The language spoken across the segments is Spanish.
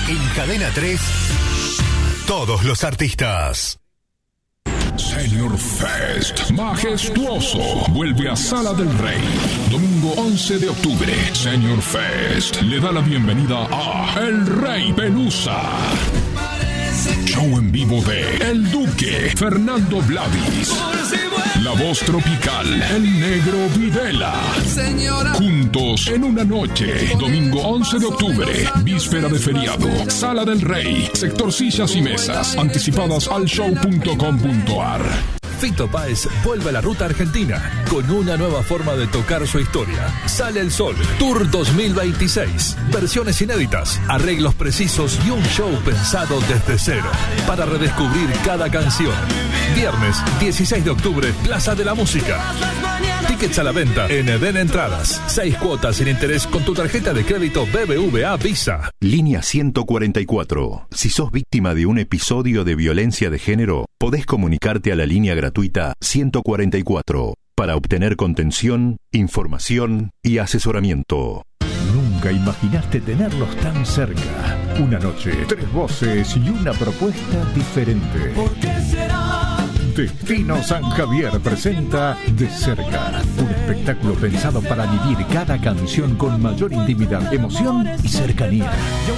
En Cadena 3, todos los artistas. Senior Fest majestuoso vuelve a Sala del Rey. Domingo 11 de octubre, Senior Fest le da la bienvenida a El Rey Pelusa. Show en vivo de El Duque, Fernando Blavis, La Voz Tropical, El Negro Videla. Juntos en una noche, domingo 11 de octubre, víspera de feriado, Sala del Rey, sector sillas y mesas, anticipadas al show.com.ar. Fito Páez vuelve a la ruta argentina con una nueva forma de tocar su historia. Sale el Sol, Tour 2026. Versiones inéditas, arreglos precisos y un show pensado desde cero para redescubrir cada canción. Viernes 16 de octubre, Plaza de la Música. Tickets a la venta en Eden Entradas. 6 cuotas sin interés con tu tarjeta de crédito BBVA Visa. Línea 144. Si sos víctima de un episodio de violencia de género, podés comunicarte a la línea gratuita 144 para obtener contención, información y asesoramiento. Nunca imaginaste tenerlos tan cerca. Una noche, 3 voces y una propuesta diferente. ¿Por qué será? Destino San Javier presenta De Cerca, un espectáculo pensado para vivir cada canción con mayor intimidad, emoción y cercanía.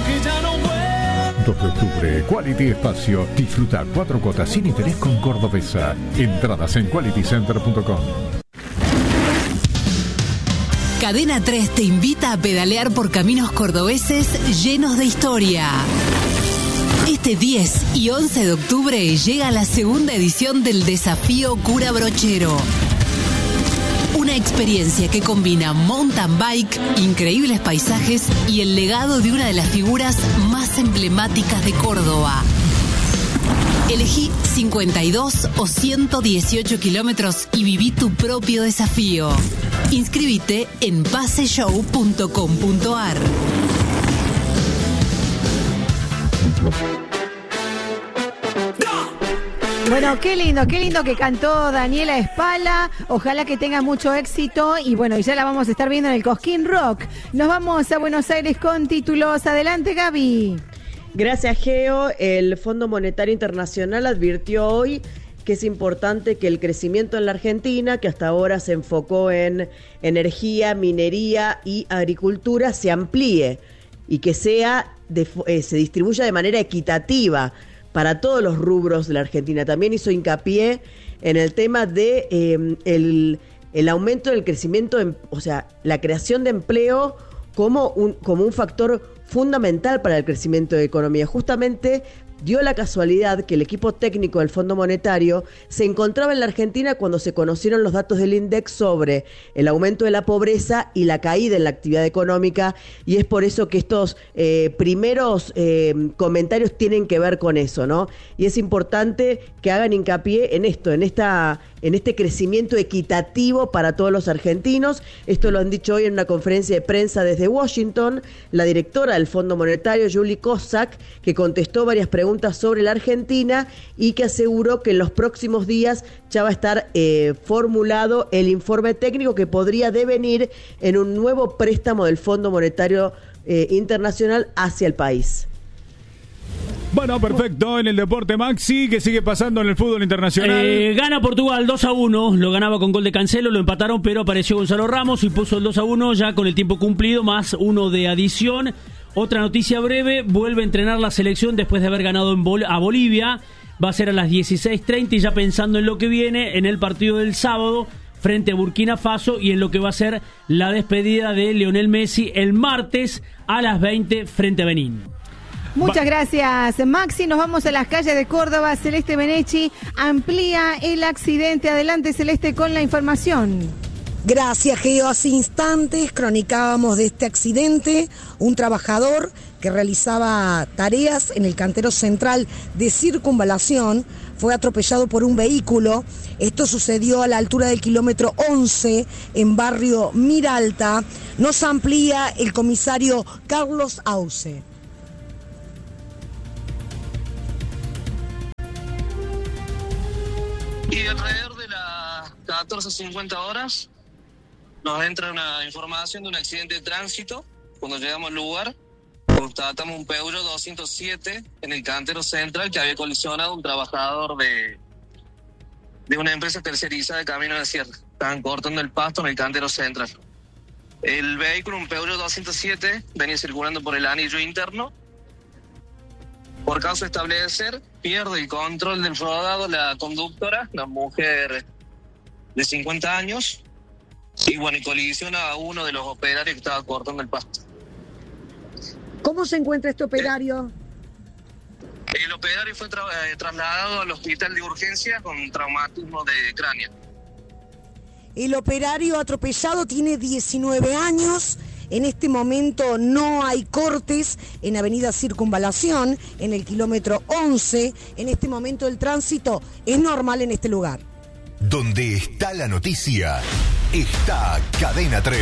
2 de octubre, Quality Espacio. Disfruta 4 cuotas sin interés con Cordobesa. Entradas en qualitycenter.com. Cadena 3 te invita a pedalear por caminos cordobeses llenos de historia. Este 10 y 11 de octubre llega la segunda edición del Desafío Cura Brochero. Una experiencia que combina mountain bike, increíbles paisajes y el legado de una de las figuras más emblemáticas de Córdoba. Elegí 52 o 118 kilómetros y viví tu propio desafío. Inscríbete en paseshow.com.ar. Bueno, qué lindo que cantó Daniela Espala. Ojalá que tenga mucho éxito. Y bueno, ya la vamos a estar viendo en el Cosquín Rock. Nos vamos a Buenos Aires con títulos. Adelante, Gaby. Gracias, Geo. El Fondo Monetario Internacional advirtió hoy que es importante que el crecimiento en la Argentina, que hasta ahora se enfocó en energía, minería y agricultura, se amplíe y que se distribuya de manera equitativa para todos los rubros de la Argentina. También hizo hincapié en el tema de el aumento del crecimiento, o sea, la creación de empleo como un factor fundamental para el crecimiento de la economía. Justamente dio la casualidad que el equipo técnico del Fondo Monetario se encontraba en la Argentina cuando se conocieron los datos del INDEC sobre el aumento de la pobreza y la caída en la actividad económica, y es por eso que estos primeros comentarios tienen que ver con eso, ¿no? Y es importante que hagan hincapié en esto, en este crecimiento equitativo para todos los argentinos. Esto lo han dicho hoy en una conferencia de prensa desde Washington la directora del Fondo Monetario, Julie Kozak, que contestó varias preguntas sobre la Argentina y que aseguró que en los próximos días ya va a estar formulado el informe técnico que podría devenir en un nuevo préstamo del Fondo Monetario Internacional hacia el país. Bueno, perfecto. En el deporte, Maxi, ¿qué sigue pasando en el fútbol internacional? Gana Portugal 2-1, lo ganaba con gol de Cancelo, lo empataron, pero apareció Gonzalo Ramos y puso el 2-1 ya con el tiempo cumplido, más uno de adición. Otra noticia breve, vuelve a entrenar la selección después de haber ganado a Bolivia. Va a ser a las 16:30 y ya pensando en lo que viene, en el partido del sábado frente a Burkina Faso y en lo que va a ser la despedida de Lionel Messi el martes a las 20 frente a Benín. Muchas gracias, Maxi. Nos vamos a las calles de Córdoba. Celeste Benechi amplía el accidente. Adelante, Celeste, con la información. Gracias, Geo. Hace instantes cronicábamos de este accidente. Un trabajador que realizaba tareas en el cantero central de Circunvalación fue atropellado por un vehículo. Esto sucedió a la altura del kilómetro 11 en barrio Miralta. Nos amplía el comisario Carlos Auce. Y alrededor de las 14:50 horas nos entra una información de un accidente de tránsito. Cuando llegamos al lugar, Constatamos un Peugeot 207 en el cantero central que había colisionado un trabajador de una empresa tercerizada de Camino de Sierra. Estaban cortando el pasto en el cantero central. El vehículo, un Peugeot 207, venía circulando por el anillo interno. Por causa de establecer, pierde el control del rodado la conductora, la mujer de 50 años, y bueno, y colisiona a uno de los operarios que estaba cortando el pasto. ¿Cómo se encuentra este operario? El operario fue trasladado al hospital de urgencia con traumatismo de cráneo. El operario atropellado tiene 19 años. En este momento no hay cortes en Avenida Circunvalación, en el kilómetro 11. En este momento el tránsito es normal en este lugar. Donde está la noticia, está Cadena 3.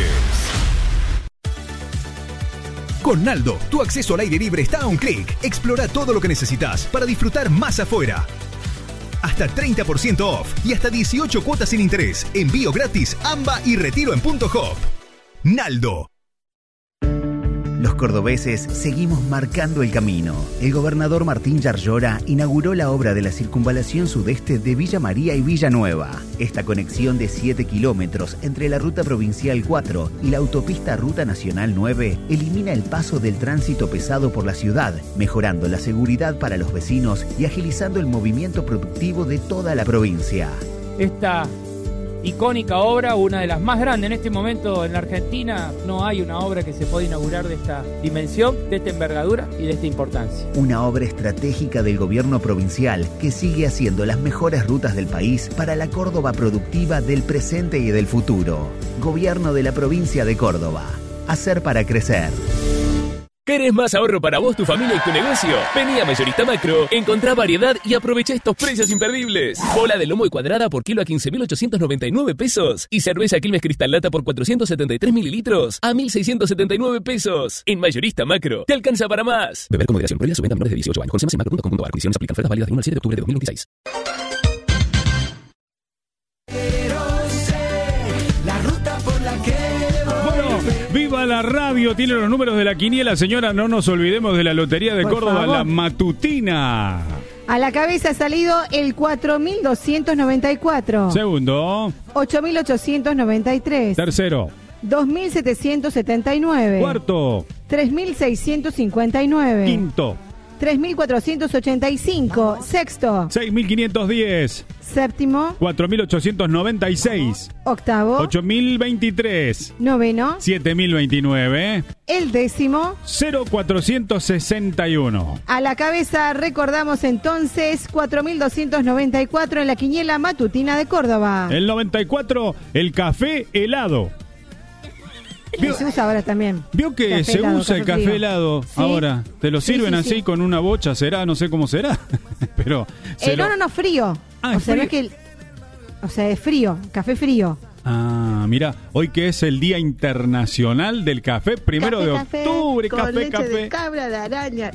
Con Naldo, tu acceso al aire libre está a un clic. Explora todo lo que necesitas para disfrutar más afuera. Hasta 30% off y hasta 18 cuotas sin interés. Envío gratis, AMBA y retiro en Punto Hop. Naldo. Los cordobeses seguimos marcando el camino. El gobernador Martín Yarlora inauguró la obra de la circunvalación sudeste de Villa María y Villanueva. Esta conexión de 7 kilómetros entre la ruta provincial 4 y la autopista Ruta Nacional 9 elimina el paso del tránsito pesado por la ciudad, mejorando la seguridad para los vecinos y agilizando el movimiento productivo de toda la provincia. Esta icónica obra, una de las más grandes en este momento en la Argentina. No hay una obra que se pueda inaugurar de esta dimensión, de esta envergadura y de esta importancia. Una obra estratégica del gobierno provincial que sigue haciendo las mejores rutas del país para la Córdoba productiva del presente y del futuro. Gobierno de la provincia de Córdoba. Hacer para crecer. ¿Querés más ahorro para vos, tu familia y tu negocio? Vení a Mayorista Macro, encontrá variedad y aprovecha estos precios imperdibles. Bola de lomo y cuadrada por kilo a 15.899 pesos. Y cerveza Quilmes Cristal Lata por 473 mililitros a 1.679 pesos. En Mayorista Macro, te alcanza para más. Beber con moderación. Prohibida su venta a menores de 18 años. Consume en macro.com.ar. Condiciones aplican. Ofertas válidas del 1 al 7 de octubre de 2026. ¡Viva la radio! Tiene los números de la quiniela, señora. No nos olvidemos de la Lotería de Por Córdoba, favor. la matutina. A la cabeza ha salido el 4.294. Segundo. 8.893. Tercero. 2.779. Cuarto. 3.659. Quinto. 3.485. Sexto. 6.510. Séptimo. 4.896. Octavo. 8.023. Noveno. 7.029. El décimo. 0.461. A la cabeza recordamos entonces 4.294 en la quiniela matutina de Córdoba. El 94, el café helado. Se usa ahora también. ¿Vio que Café se helado, usa el café frío. helado Sí. ahora? Te lo Sí, sirven sí, así sí. con una bocha, será, no sé cómo será. Pero No, frío. Ah, o sea, frío. no es que o sea, es frío, café frío. Ah, mira, hoy que es el Día Internacional del Café, primero de octubre, con café, leche café. de cabra, de araña.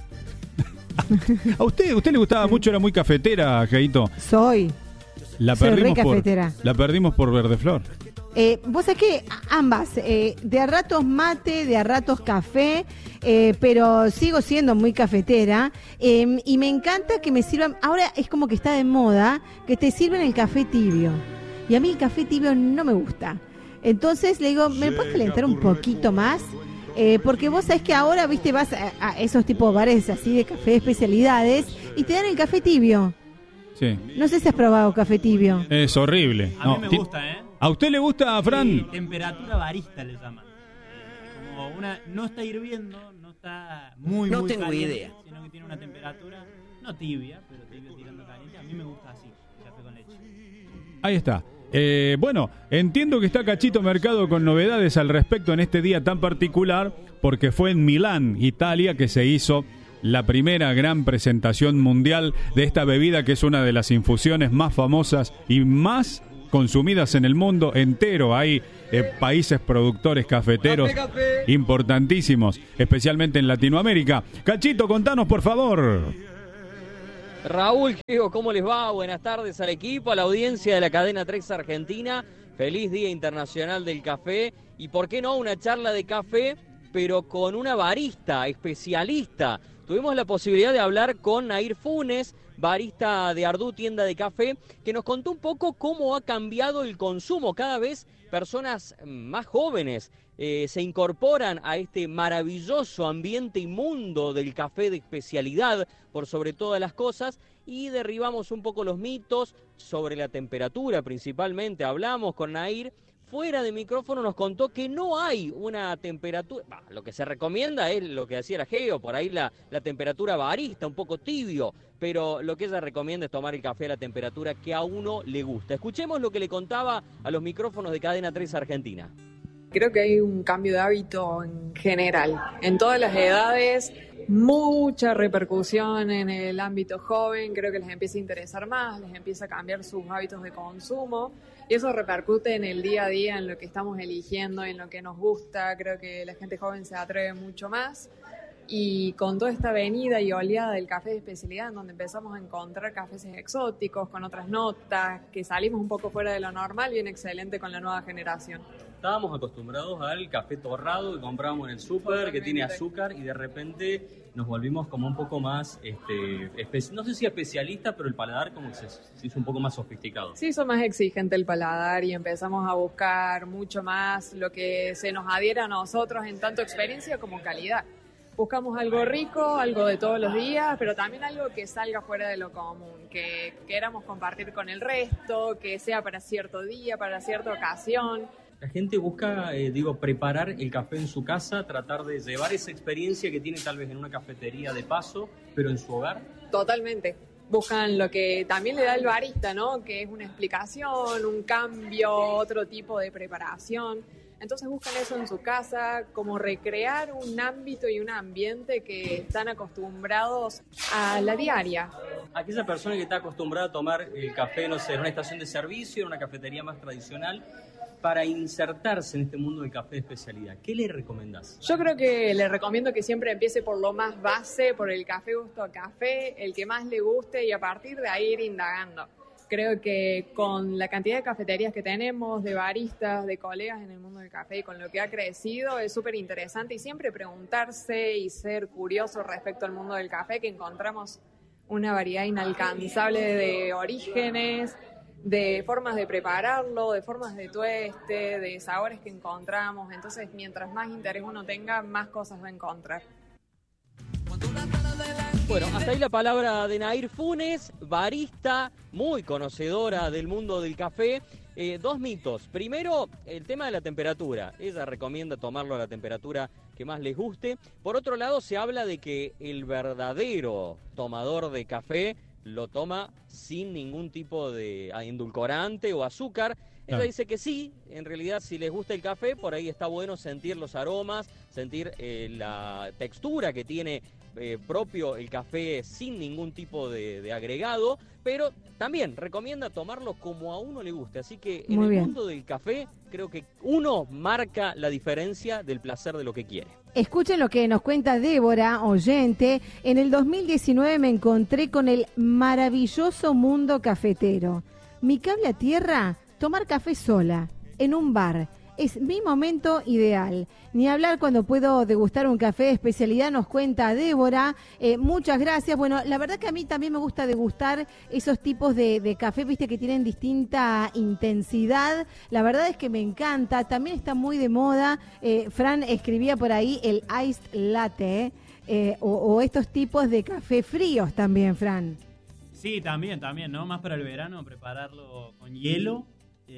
¿A usted le gustaba mucho? Era muy cafetera, Jaito. Soy La Soy re perdimos cafetera. la perdimos por Verdeflor. Vos sabés que ambas, de a ratos mate, de a ratos café, pero sigo siendo muy cafetera y me encanta que me sirvan, ahora es como que está de moda, que te sirven el café tibio. Y a mí el café tibio no me gusta. Entonces le digo, ¿me puedes calentar un poquito más? Porque vos sabés que ahora, viste, vas a esos tipos de bares así de café de especialidades y te dan el café tibio. Sí. No sé si has probado café tibio. Es horrible. A mí me gusta, ¿eh? ¿A usted le gusta, Fran? Sí, temperatura barista le llaman. Como no está hirviendo, no está muy tengo caliente, idea. sino que tiene una temperatura, no tibia, pero tibio tirando caliente. A mí me gusta así, café con leche. Ahí está. Bueno, entiendo que está Cachito Mercado con novedades al respecto en este día tan particular, porque fue en Milán, Italia, que se hizo la primera gran presentación mundial de esta bebida, que es una de las infusiones más famosas y más consumidas en el mundo entero. Hay países productores cafeteros importantísimos, especialmente en Latinoamérica. Cachito, contanos, por favor. Raúl, ¿cómo les va? Buenas tardes al equipo, a la audiencia de la cadena 3 Argentina. Feliz Día Internacional del Café. Y por qué no una charla de café pero con una barista especialista. Tuvimos la posibilidad de hablar con Nair Funes, barista de Ardú, tienda de café, que nos contó un poco cómo ha cambiado el consumo. Cada vez personas más jóvenes se incorporan a este maravilloso ambiente y mundo del café de especialidad, por sobre todas las cosas, y derribamos un poco los mitos sobre la temperatura principalmente. Hablamos con Nair. Fuera de micrófono nos contó que no hay una temperatura, lo que se recomienda es lo que decía Geo, por ahí la temperatura barista, un poco tibio, pero lo que ella recomienda es tomar el café a la temperatura que a uno le gusta. Escuchemos lo que le contaba a los micrófonos de Cadena 3 Argentina. Creo que hay un cambio de hábito en general, en todas las edades, mucha repercusión en el ámbito joven, creo que les empieza a interesar más, les empieza a cambiar sus hábitos de consumo y eso repercute en el día a día, en lo que estamos eligiendo, en lo que nos gusta. Creo que la gente joven se atreve mucho más y con toda esta venida y oleada del café de especialidad, en donde empezamos a encontrar cafés exóticos con otras notas, que salimos un poco fuera de lo normal, viene excelente con la nueva generación. Estábamos acostumbrados al café torrado que comprábamos en el súper, que tiene azúcar, y de repente nos volvimos como un poco más, no sé si especialista, pero el paladar como que se hizo un poco más sofisticado. Sí, hizo más exigente el paladar y empezamos a buscar mucho más lo que se nos adhiera a nosotros en tanto experiencia como calidad. Buscamos algo rico, algo de todos los días, pero también algo que salga fuera de lo común, que queramos compartir con el resto, que sea para cierto día, para cierta ocasión. La gente busca, preparar el café en su casa, tratar de llevar esa experiencia que tiene tal vez en una cafetería de paso, pero en su hogar. Totalmente. Buscan lo que también le da el barista, ¿no? Que es una explicación, un cambio, otro tipo de preparación. Entonces buscan eso en su casa, como recrear un ámbito y un ambiente que están acostumbrados a la diaria. Aquella persona que está acostumbrada a tomar el café, no sé, en una estación de servicio, en una cafetería más tradicional, para insertarse en este mundo del café de especialidad, ¿qué le recomendás? Yo creo que le recomiendo que siempre empiece por lo más base, por el café gusto a café, el que más le guste y a partir de ahí ir indagando. Creo que con la cantidad de cafeterías que tenemos, de baristas, de colegas en el mundo del café y con lo que ha crecido, es súper interesante y siempre preguntarse y ser curioso respecto al mundo del café, que encontramos una variedad inalcanzable de orígenes, de formas de prepararlo, de formas de tueste, de sabores que encontramos. Entonces, mientras más interés uno tenga, más cosas va a encontrar. Bueno, hasta ahí la palabra de Nair Funes, barista, muy conocedora del mundo del café. Dos mitos. Primero, el tema de la temperatura. Ella recomienda tomarlo a la temperatura que más les guste. Por otro lado, se habla de que el verdadero tomador de café lo toma sin ningún tipo de endulcorante o azúcar. Ella dice que sí, en realidad si les gusta el café, por ahí está bueno sentir los aromas, sentir la textura que tiene propio el café sin ningún tipo de agregado, pero también recomienda tomarlo como a uno le guste. Así que en el mundo del café creo que uno marca la diferencia del placer de lo que quiere. Escuchen lo que nos cuenta Débora, oyente. En el 2019 me encontré con el maravilloso mundo cafetero. Mi cable a tierra, tomar café sola, en un bar. Es mi momento ideal. Ni hablar cuando puedo degustar un café de especialidad, nos cuenta Débora. Muchas gracias. Bueno, la verdad que a mí también me gusta degustar esos tipos de café, viste, que tienen distinta intensidad. La verdad es que me encanta. También está muy de moda. Fran escribía por ahí el iced latte, o estos tipos de café fríos también, Fran. Sí, también, ¿no? Más para el verano, prepararlo con hielo.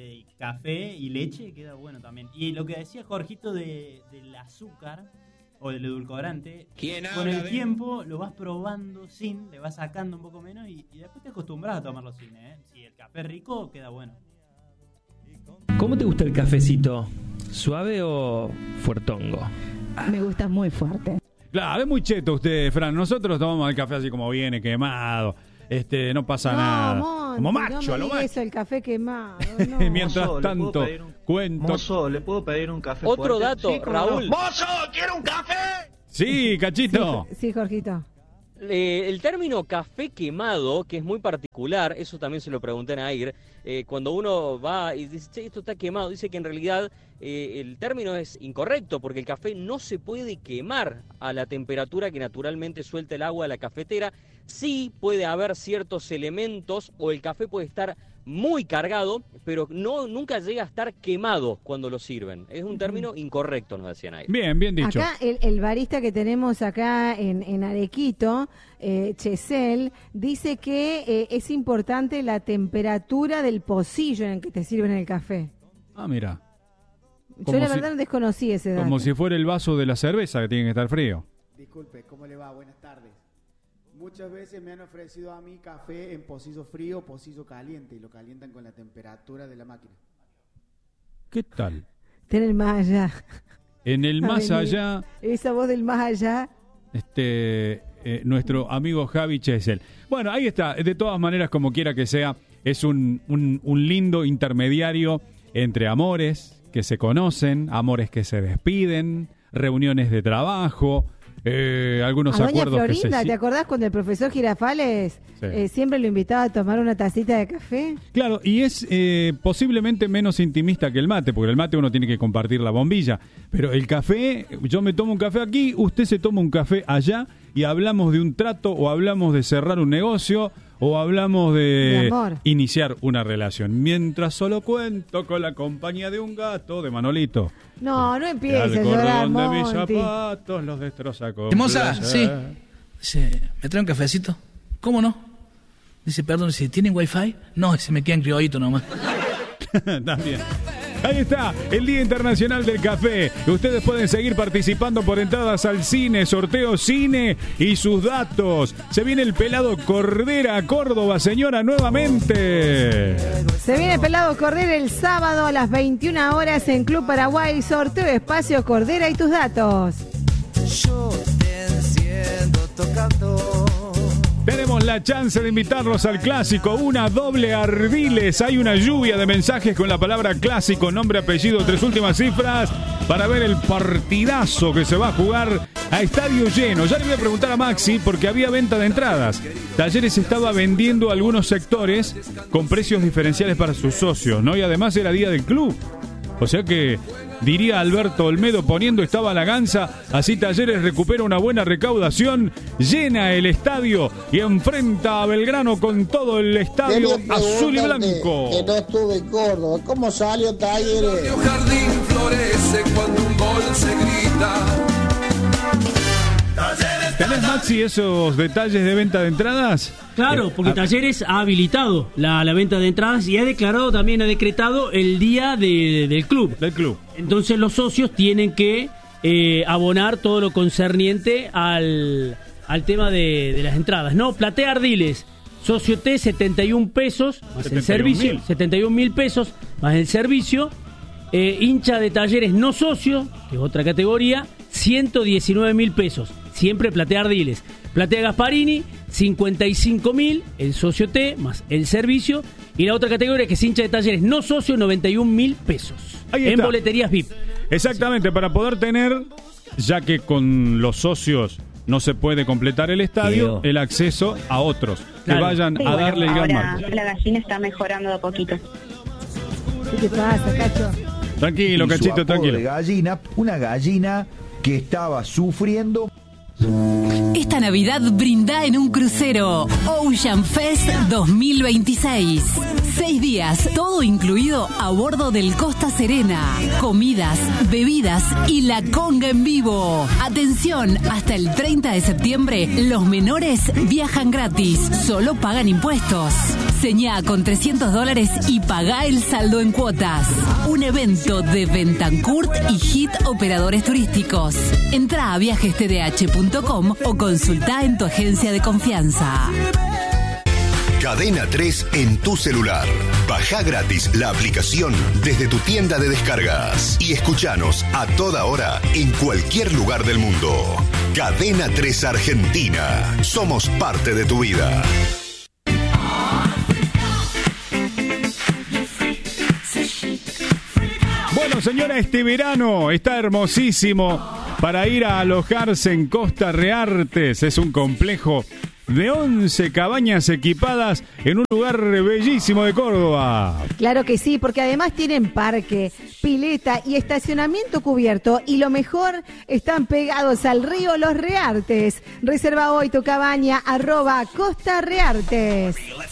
Café y leche queda bueno también. Y lo que decía Jorgito del azúcar o del edulcorante, con el tiempo lo vas probando sin, le vas sacando un poco menos y después te acostumbras a tomarlo sin, Si el café es rico, queda bueno. ¿Cómo te gusta el cafecito? ¿Suave o fuertongo? Me gusta muy fuerte. Claro, es muy cheto usted, Fran. Nosotros tomamos el café así como viene, quemado. No pasa nada. Monty, como macho, a lo macho. Eso, el café quemado. No. Mientras Mozo, tanto, cuento. Mozo, ¿le puedo pedir un café Otro fuerte? dato, Sí, Raúl. ¡Mozo, quiero un café! Sí, Cachito. Sí, Jorgito. El término café quemado, que es muy particular, eso también se lo pregunté a Nair, cuando uno va y dice, che, esto está quemado, dice que en realidad el término es incorrecto, porque el café no se puede quemar a la temperatura que naturalmente suelta el agua de la cafetera. Sí puede haber ciertos elementos, o el café puede estar muy cargado, pero nunca llega a estar quemado cuando lo sirven. Es un término incorrecto, nos decían ahí. Bien dicho. Acá el barista que tenemos acá en Arequito, Chesel, dice que es importante la temperatura del pocillo en el que te sirven el café. Ah, mira. Yo la verdad no desconocí ese dato. Como si fuera el vaso de la cerveza, que tiene que estar frío. Disculpe, ¿cómo le va? Buenas tardes. Muchas veces me han ofrecido a mí café en pocillo frío o pocillo caliente y lo calientan con la temperatura de la máquina. ¿Qué tal? Está en el más allá. En el más allá. Esa voz del más allá. Nuestro amigo Javi Chesel. Bueno, ahí está. De todas maneras, como quiera que sea, es un lindo intermediario entre amores que se conocen, amores que se despiden, reuniones de trabajo, algunos a acuerdos Doña Florinda, que se... ¿te acordás cuando el profesor Girafales siempre lo invitaba a tomar una tacita de café? Claro, y es posiblemente menos intimista que el mate, porque el mate uno tiene que compartir la bombilla, pero el café, yo me tomo un café aquí, usted se toma un café allá y hablamos de un trato o hablamos de cerrar un negocio o hablamos de iniciar una relación. Mientras solo cuento con la compañía de un gato, de Manolito. No empieces a de llorar, mis Monty. zapatos los destroza con Hermosa, sí. placer. Dice, ¿me trae un cafecito? ¿Cómo no? Dice, perdón, si ¿tienen wifi? No, se me quedan criollito nomás. También. Ahí está, el Día Internacional del Café. Ustedes pueden seguir participando por entradas al cine, sorteo cine y sus datos. Se viene el Pelado Cordera a Córdoba, señora, nuevamente. Se viene Pelado Cordera el sábado a las 21 horas en Club Paraguay. Sorteo Espacio Cordera y tus datos. Yo te enciendo tocando. Tenemos la chance de invitarlos al clásico, una doble Ardiles. Hay una lluvia de mensajes con la palabra clásico, nombre, apellido, 3 últimas cifras, para ver el partidazo que se va a jugar a estadio lleno. Ya le voy a preguntar a Maxi, porque había venta de entradas. Talleres estaba vendiendo algunos sectores con precios diferenciales para sus socios, ¿no? Y además era día del club. O sea que, diría Alberto Olmedo, poniendo estaba la ganza, así Talleres recupera una buena recaudación, llena el estadio y enfrenta a Belgrano con todo el estadio azul y blanco. Que no estuve en Córdoba. ¿Cómo salió Talleres? El jardín florece cuando un gol se grita. ¿Tenés, Maxi, esos detalles de venta de entradas? Claro, porque Talleres ha habilitado la venta de entradas y ha decretado el día del club. Entonces los socios tienen que abonar todo lo concerniente al tema de las entradas, ¿no? Platea Ardiles, socio T, 71 pesos, más el servicio, 71.000 pesos, más el servicio. Hincha de Talleres no socio, que es otra categoría, 119.000 pesos. Siempre Platea Ardiles. Platea Gasparini, 55.000, el socio T, más el servicio. Y la otra categoría, que es hincha de Talleres no socio, 91.000 pesos. Ahí en está. Boleterías VIP. Exactamente, para poder tener, ya que con los socios no se puede completar el estadio, el acceso a otros que vayan a darle el gran marco. La gallina está mejorando de a poquito. ¿Qué te pasa, Cacho? Tranquilo, Y su Cachito, apodo tranquilo. de gallina, una gallina que estaba sufriendo. Esta Navidad brinda en un crucero Ocean Fest 2026. 6 días, todo incluido a bordo del Costa Serena. Comidas, bebidas y la conga en vivo. Atención, hasta el 30 de septiembre los menores viajan gratis, solo pagan impuestos. Señá con $300 y pagá el saldo en cuotas. Un evento de Bentancurt y Hit Operadores Turísticos. Entrá a viajestdh.com o consultá en tu agencia de confianza. Cadena 3 en tu celular. Baja gratis la aplicación desde tu tienda de descargas y escuchanos a toda hora en cualquier lugar del mundo. Cadena 3 Argentina. Somos parte de tu vida. Bueno, señora, este verano está hermosísimo. para ir a alojarse en Costa Reartes. Es un complejo de 11 cabañas equipadas en un lugar bellísimo de Córdoba. Claro que sí, porque además tienen parque, pileta y estacionamiento cubierto. Y lo mejor, están pegados al río Los Reartes. Reserva hoy tu cabaña, @Costa Reartes.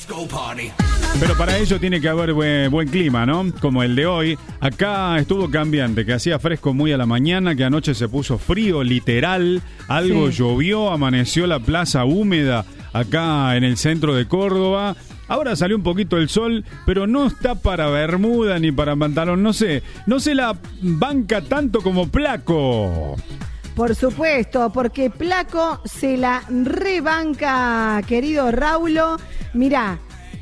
Pero para ello tiene que haber buen clima, ¿no? Como el de hoy. Acá estuvo cambiante, que hacía fresco muy a la mañana, que anoche se puso frío, literal. Algo llovió, amaneció la plaza húmeda acá en el centro de Córdoba. Ahora salió un poquito el sol, pero no está para bermuda ni para pantalón. No se la banca tanto como Placo. Por supuesto, porque Placo se la rebanca, querido Raulo. Mirá,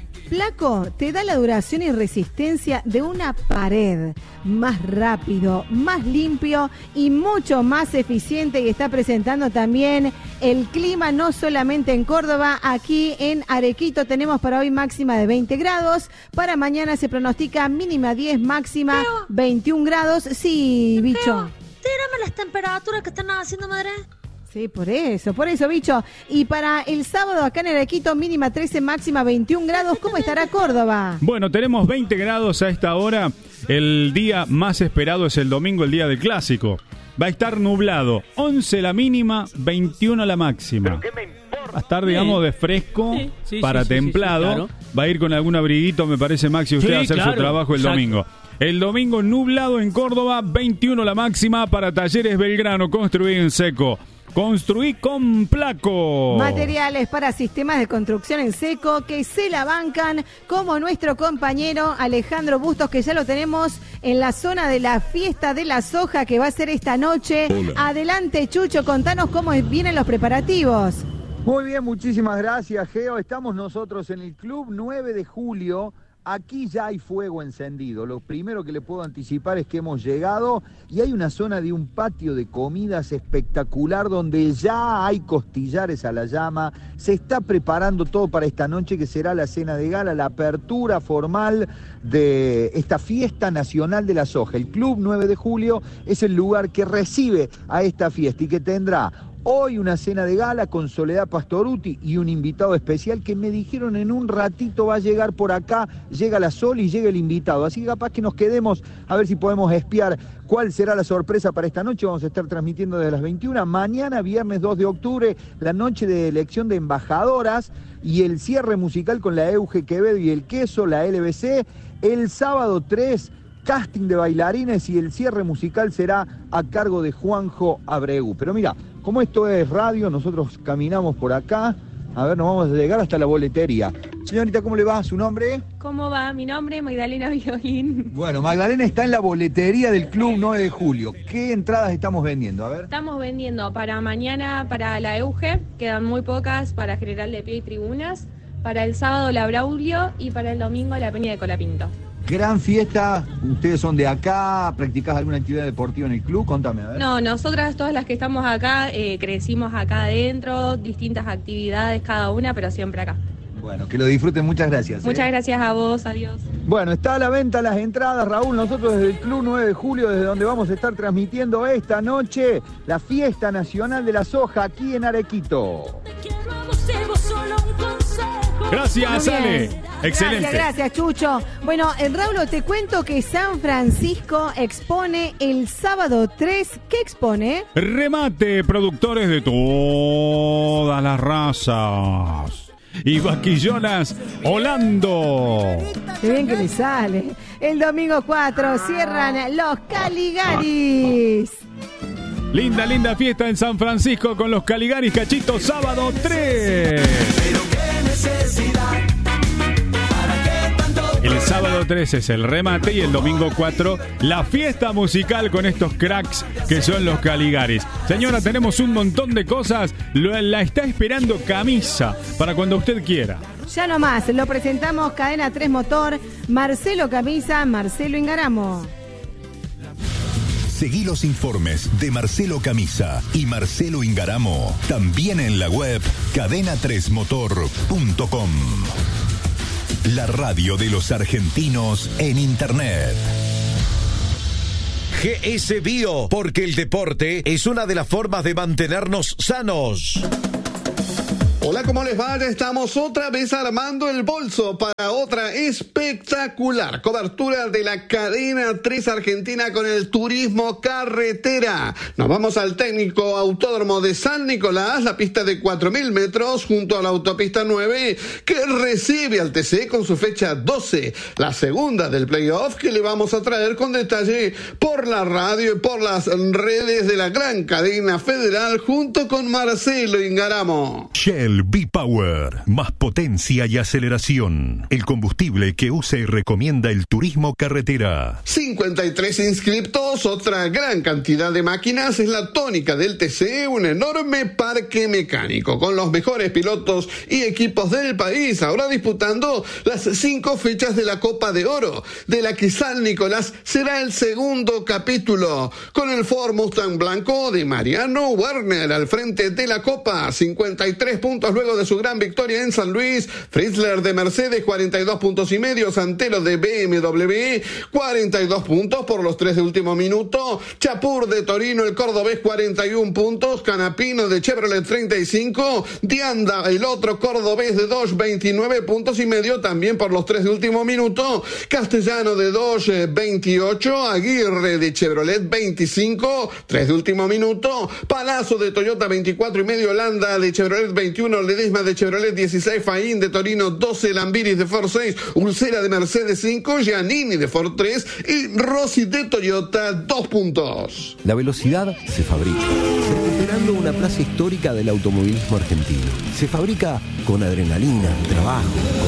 Placo te da la duración y resistencia de una pared, más rápido, más limpio y mucho más eficiente, y está presentando también el clima no solamente en Córdoba. Aquí en Arequito tenemos para hoy máxima de 20 grados, para mañana se pronostica mínima 10, máxima 21 grados. Sí, bicho. Tírame las temperaturas que están haciendo, madre. Sí, por eso, bicho. Y para el sábado acá en Arequito, mínima 13, máxima 21 grados. ¿Cómo estará Córdoba? Bueno, tenemos 20 grados a esta hora. El día más esperado es el domingo, el día del clásico. Va a estar nublado, 11 la mínima, 21 la máxima. Va a estar, digamos, de fresco para templado. Claro. Va a ir con algún abriguito, me parece, Maxi, usted a hacer su trabajo el domingo. El domingo nublado en Córdoba, 21 la máxima. Para Talleres Belgrano, construir en seco. Construí con Placo. Materiales para sistemas de construcción en seco que se la bancan, como nuestro compañero Alejandro Bustos, que ya lo tenemos en la zona de la fiesta de la soja que va a ser esta noche. Hola. Adelante, Chucho, contanos cómo vienen los preparativos. Muy bien, muchísimas gracias, Geo. Estamos nosotros en el Club 9 de Julio. Aquí ya hay fuego encendido. Lo primero que le puedo anticipar es que hemos llegado y hay una zona de un patio de comidas espectacular donde ya hay costillares a la llama. Se está preparando todo para esta noche, que será la cena de gala, la apertura formal de esta fiesta nacional de la soja. El Club 9 de Julio es el lugar que recibe a esta fiesta y que tendrá hoy una cena de gala con Soledad Pastoruti y un invitado especial que me dijeron en un ratito va a llegar por acá. Llega la Sol y llega el invitado. Así que capaz que nos quedemos a ver si podemos espiar cuál será la sorpresa para esta noche. Vamos a estar transmitiendo desde las 21. Mañana, viernes 2 de octubre, la noche de elección de embajadoras y el cierre musical con la Euge Quevedo y el Queso, la LBC. El sábado 3, casting de bailarines y el cierre musical será a cargo de Juanjo Abreu. Pero mira, como esto es radio, nosotros caminamos por acá. A ver, nos vamos a llegar hasta la boletería. Señorita, ¿cómo le va? ¿Su nombre? ¿Cómo va? Mi nombre es Magdalena Violín. Bueno, Magdalena está en la boletería del Club 9 de Julio. ¿Qué entradas estamos vendiendo? A ver. Estamos vendiendo para mañana para la Euge, quedan muy pocas, para General de Pie y Tribunas, para el sábado la Braulio y para el domingo la Peña de Colapinto. Gran fiesta, ustedes son de acá, ¿practicás alguna actividad deportiva en el club? Contame, a ver. No, nosotras todas las que estamos acá, crecimos acá adentro, distintas actividades cada una, pero siempre acá. Bueno, que lo disfruten, muchas gracias. Muchas gracias a vos, adiós. Bueno, está a la venta las entradas, Raúl, nosotros desde el Club 9 de Julio, desde donde vamos a estar transmitiendo esta noche la fiesta nacional de la soja aquí en Arequito. Gracias, Ale. Excelente. Gracias, Chucho. Bueno, Raúl, te cuento que San Francisco expone el sábado 3. ¿Qué expone? Remate, productores de todas las razas. Y vaquillonas Holando. Qué bien que le sale. El domingo 4 cierran los Caligaris. Linda fiesta en San Francisco con los Caligaris, Cachito, sábado 3. El sábado 3 es el remate y el domingo 4 la fiesta musical con estos cracks que son los Caligaris. Señora, tenemos un montón de cosas. La está esperando Camisa para cuando usted quiera. Ya nomás, lo presentamos Cadena 3 Motor, Marcelo Camisa, Marcelo Ingaramo. Seguí los informes de Marcelo Camisa y Marcelo Ingaramo también en la web cadena3motor.com. La radio de los argentinos en Internet. GS Bio, porque el deporte es una de las formas de mantenernos sanos. Hola, ¿cómo les va? Ya estamos otra vez armando el bolso para otra espectacular cobertura de la cadena 3 Argentina con el turismo carretera. Nos vamos al técnico autódromo de San Nicolás, la pista de 4.000 metros junto a la autopista 9, que recibe al TC con su fecha 12, la segunda del playoff, que le vamos a traer con detalle por la radio y por las redes de la gran cadena federal junto con Marcelo Ingaramo. Shell V-Power, más potencia y aceleración. El combustible que usa y recomienda el turismo carretera. 53 inscriptos, otra gran cantidad de máquinas, es la tónica del TC, un enorme parque mecánico con los mejores pilotos y equipos del país, ahora disputando las 5 fechas de la Copa de Oro, de la que San Nicolás será el segundo capítulo, con el Ford Mustang blanco de Mariano Werner al frente de la Copa, 53 puntos luego de su gran victoria en San Luis. Fritzler de Mercedes, 42 puntos y medio. Santero de BMW, 42 puntos por los 3 de último minuto. Chapur de Torino, el cordobés, 41 puntos. Canapino de Chevrolet, 35. Dianda, el otro cordobés de Dodge, 29 puntos y medio también por los 3 de último minuto. Castellano de Dodge, 28. Aguirre de Chevrolet, 25. 3 de último minuto. Palazzo de Toyota, 24 y medio. Landa de Chevrolet, 21. Ledesma de Chevrolet, 16. Faín de Torino, 12. Lambiris de Ford, 6. Ulcera de Mercedes, 5. Giannini de Ford, 3. Y Rossi de Toyota, 2 puntos. La velocidad se fabrica, recuperando una plaza histórica del automovilismo argentino. Se fabrica con adrenalina, trabajo,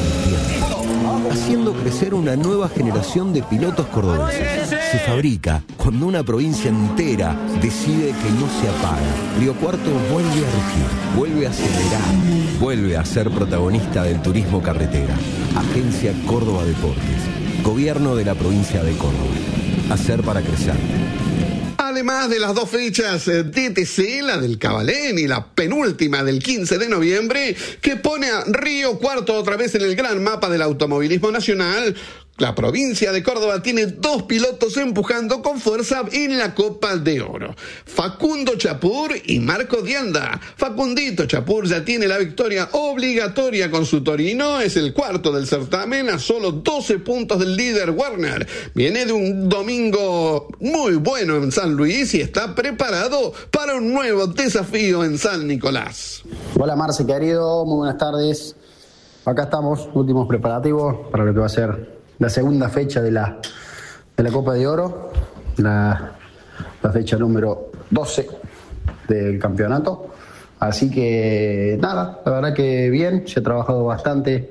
con haciendo crecer una nueva generación de pilotos cordobeses. Se fabrica cuando una provincia entera decide que no se apaga. Río Cuarto vuelve a rugir, vuelve a acelerar, vuelve a ser protagonista del turismo carretera. Agencia Córdoba Deportes, Gobierno de la provincia de Córdoba. Hacer para crecer. Además de las 2 fechas de TC, la del Cabalén y la penúltima del 15 de noviembre, que pone a Río Cuarto otra vez en el gran mapa del automovilismo nacional, la provincia de Córdoba tiene 2 pilotos empujando con fuerza en la Copa de Oro. Facundo Chapur y Marco Dianda. Facundito Chapur ya tiene la victoria obligatoria con su Torino, es el cuarto del certamen a solo 12 puntos del líder Werner. Viene de un domingo muy bueno en San Luis y está preparado para un nuevo desafío en San Nicolás. Hola Marce querido, muy buenas tardes. Acá estamos, últimos preparativos para lo que va a ser la segunda fecha de la Copa de Oro, la fecha número 12 del campeonato. Así que nada, la verdad que bien, se ha trabajado bastante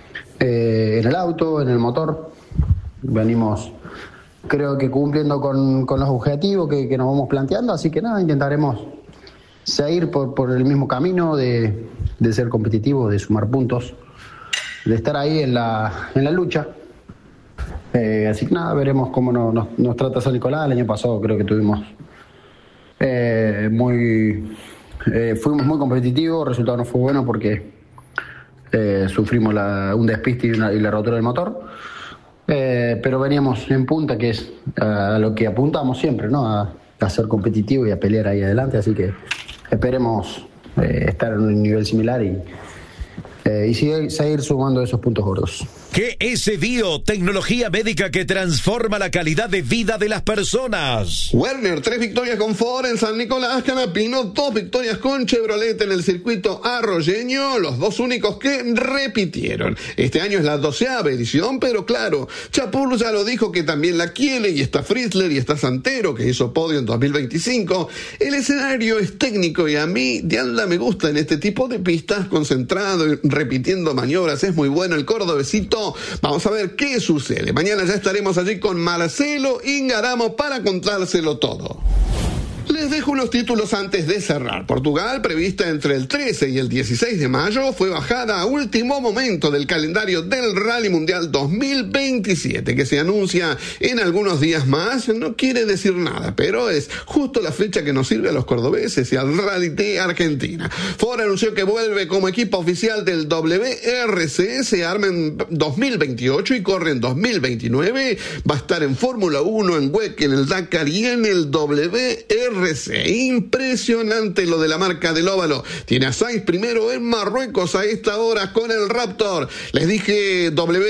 en el auto, en el motor. Venimos, creo que cumpliendo con los objetivos que nos vamos planteando, así que nada, intentaremos seguir por el mismo camino de ser competitivos, de sumar puntos, de estar ahí en la lucha. Así que nada, veremos cómo nos trata San Nicolás. El año pasado creo que tuvimos fuimos muy competitivos, el resultado no fue bueno porque sufrimos un despiste y la rotura del motor, pero veníamos en punta, que es a lo que apuntamos siempre, ¿no? A ser competitivo y a pelear ahí adelante, así que esperemos estar en un nivel similar y seguir sumando esos puntos gordos. GS Bio, tecnología médica que transforma la calidad de vida de las personas. Werner, 3 victorias con Ford en San Nicolás. Canapino, 2 victorias con Chevrolet en el circuito arroyeño, los 2 únicos que repitieron. Este año es la 12ª edición, pero claro, Chapur ya lo dijo que también la quiere, y está Fritzler y está Santero, que hizo podio en 2025. El escenario es técnico y a mí de anda me gusta en este tipo de pistas, concentrado y repitiendo maniobras, es muy bueno el cordobesito. Vamos a ver qué sucede. Mañana ya estaremos allí con Marcelo Ingaramo para contárselo todo. Les dejo unos títulos antes de cerrar. Portugal, prevista entre el 13 y el 16 de mayo, fue bajada a último momento del calendario del Rally Mundial 2027, que se anuncia en algunos días más. No quiere decir nada, pero es justo la fecha que nos sirve a los cordobeses y al Rally de Argentina. Ford anunció que vuelve como equipo oficial del WRC, se arma en 2028 y corre en 2029. Va a estar en Fórmula 1, en WEC, en el Dakar y en el WRC. Impresionante lo de la marca del óvalo. Tiene a Sainz primero en Marruecos a esta hora con el Raptor. Les dije